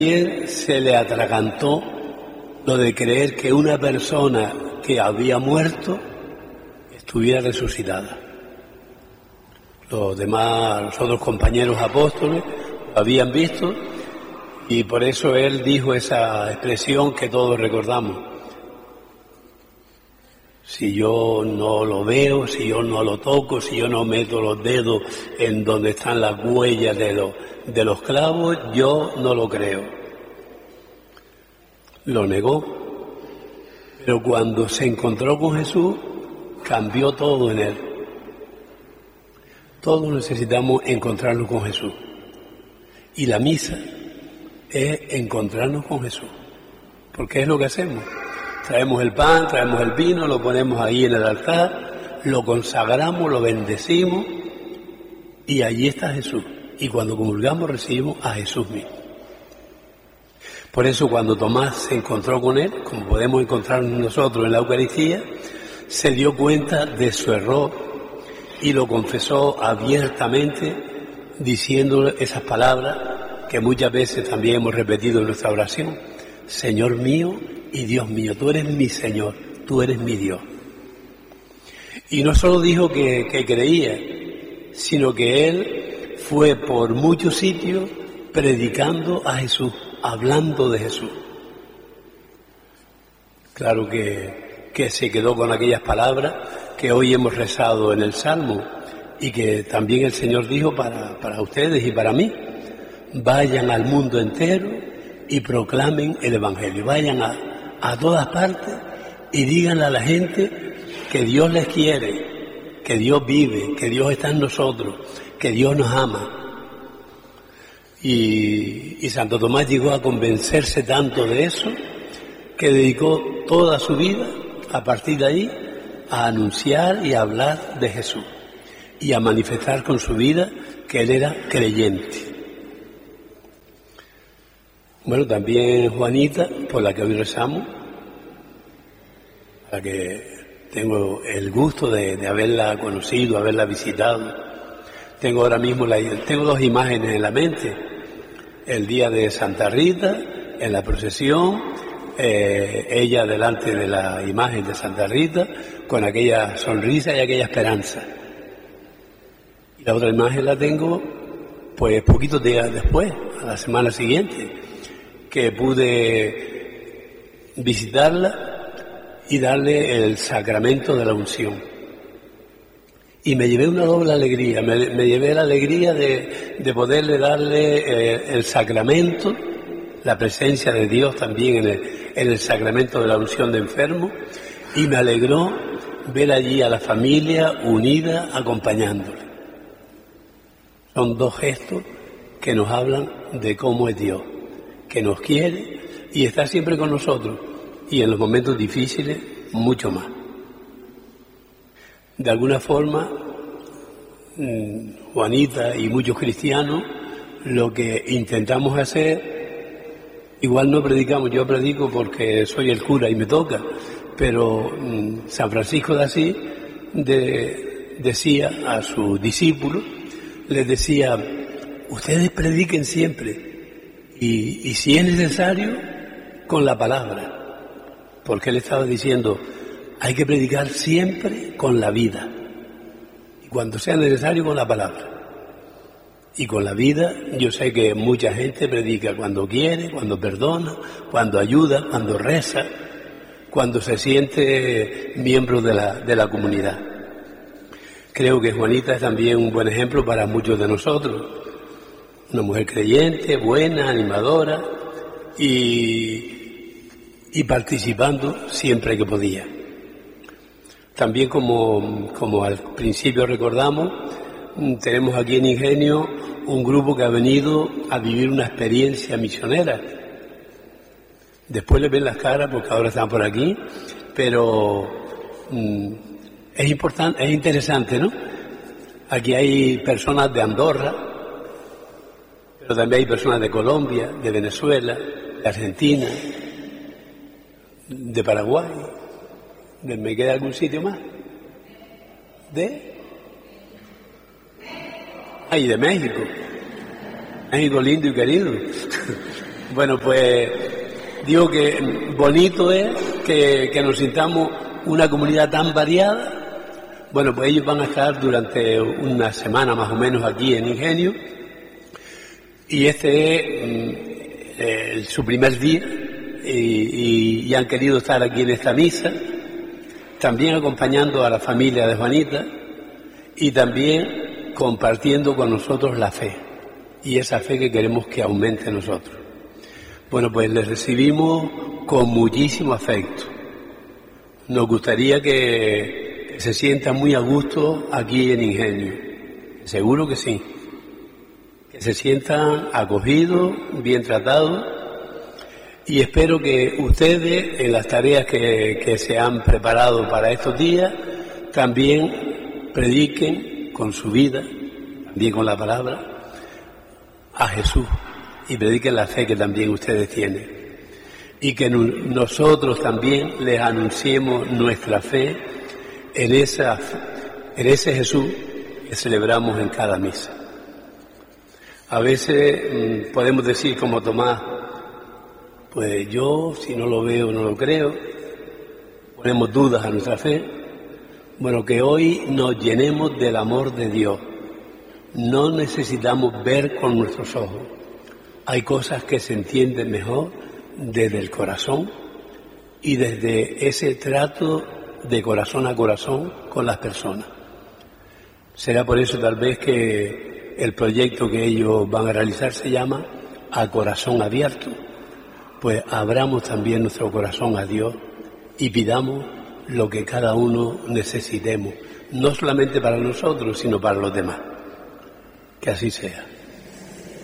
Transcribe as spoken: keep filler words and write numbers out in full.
Ayer se le atragantó lo de creer que una persona que había muerto estuviera resucitada. Los demás, los otros compañeros apóstoles lo habían visto y por eso él dijo esa expresión que todos recordamos. Si yo no lo veo, si yo no lo toco, si yo no meto los dedos en donde están las huellas de los, de los clavos, yo no lo creo. Lo negó, pero cuando se encontró con Jesús, cambió todo en él. Todos necesitamos encontrarnos con Jesús. Y la misa es encontrarnos con Jesús, porque es lo que hacemos. Traemos el pan, traemos el vino, lo ponemos ahí en el altar, lo consagramos, lo bendecimos y allí está Jesús. Y cuando comulgamos recibimos a Jesús mismo. Por eso cuando Tomás se encontró con él, como podemos encontrarnos nosotros en la Eucaristía, se dio cuenta de su error y lo confesó abiertamente diciendo esas palabras que muchas veces también hemos repetido en nuestra oración. Señor mío y Dios mío, tú eres mi Señor, tú eres mi Dios. Y no solo dijo que, que creía, sino que él fue por muchos sitios predicando a Jesús, hablando de Jesús. Claro que, que se quedó con aquellas palabras que hoy hemos rezado en el Salmo y que también el Señor dijo para, para ustedes y para mí. Vayan al mundo entero y proclamen el Evangelio. Vayan a a todas partes y díganle a la gente que Dios les quiere, que Dios vive, que Dios está en nosotros, que Dios nos ama. Y, y Santo Tomás llegó a convencerse tanto de eso que dedicó toda su vida, a partir de ahí, a anunciar y a hablar de Jesús y a manifestar con su vida que él era creyente. Bueno, también Juanita, por la que hoy rezamos, la que tengo el gusto de, de haberla conocido, haberla visitado. Tengo ahora mismo la, tengo dos imágenes en la mente. El día de Santa Rita, en la procesión, eh, ella delante de la imagen de Santa Rita, con aquella sonrisa y aquella esperanza. Y la otra imagen la tengo, pues, poquitos días después, a la semana siguiente, que pude visitarla y darle el sacramento de la unción. Y me llevé una doble alegría, me, me llevé la alegría de, de poderle darle eh, el sacramento, la presencia de Dios también en el, en el sacramento de la unción de enfermo, y me alegró ver allí a la familia unida acompañándole. Son dos gestos que nos hablan de cómo es Dios, que nos quiere y está siempre con nosotros, y en los momentos difíciles mucho más. De alguna forma, Juanita y muchos cristianos, lo que intentamos hacer, igual no predicamos, yo predico porque soy el cura y me toca, pero San Francisco de Asís de, decía a sus discípulos, les decía, ustedes prediquen siempre, Y, y si es necesario, con la palabra. Porque él estaba diciendo, hay que predicar siempre con la vida. Y cuando sea necesario, con la palabra. Y con la vida, yo sé que mucha gente predica cuando quiere, cuando perdona, cuando ayuda, cuando reza, cuando se siente miembro de la, de la comunidad. Creo que Juanita es también un buen ejemplo para muchos de nosotros. Una mujer creyente, buena, animadora y, y participando siempre que podía. También como, como al principio recordamos, tenemos aquí en Ingenio un grupo que ha venido a vivir una experiencia misionera. Después les ven las caras porque ahora están por aquí, pero mm, es importante, es interesante, ¿no? Aquí hay personas de Andorra, pero también hay personas de Colombia, de Venezuela, de Argentina, de Paraguay. ¿Me queda algún sitio más? ¿De? Ay, de México. México lindo y querido. Bueno, pues digo que bonito es que, que nos sintamos una comunidad tan variada. Bueno, pues ellos van a estar durante una semana más o menos aquí en Ingenio, y este es eh, su primer día y, y, y han querido estar aquí en esta misa, también acompañando a la familia de Juanita y también compartiendo con nosotros la fe, y esa fe que queremos que aumente en nosotros. Bueno, pues les recibimos con muchísimo afecto. Nos gustaría que se sientan muy a gusto aquí en Ingenio. Seguro que sí. Que se sientan acogidos, bien tratados, y espero que ustedes, en las tareas que, que se han preparado para estos días, también prediquen con su vida, también con la palabra, a Jesús, y prediquen la fe que también ustedes tienen. Y que nosotros también les anunciemos nuestra fe en, esa, en ese Jesús que celebramos en cada misa. A veces mmm, podemos decir como Tomás, pues yo si no lo veo no lo creo, ponemos dudas a nuestra fe. Bueno, que hoy nos llenemos del amor de Dios. No necesitamos ver con nuestros ojos. Hay cosas que se entienden mejor desde el corazón y desde ese trato de corazón a corazón con las personas. Será por eso tal vez que el proyecto que ellos van a realizar se llama A Corazón Abierto. Pues abramos también nuestro corazón a Dios y pidamos lo que cada uno necesitemos, no solamente para nosotros, sino para los demás. Que así sea.